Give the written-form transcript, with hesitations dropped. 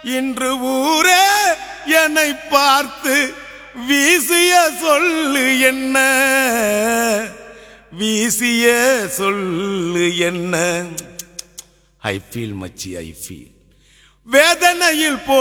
இன்று ஊரே என்னை பார்த்து வீசிய சொல்லு என்ன, வீசிய சொல்லு என்ன. ஐ ஃபீல் மச்சி, ஐ ஃபீல் வேதனையில்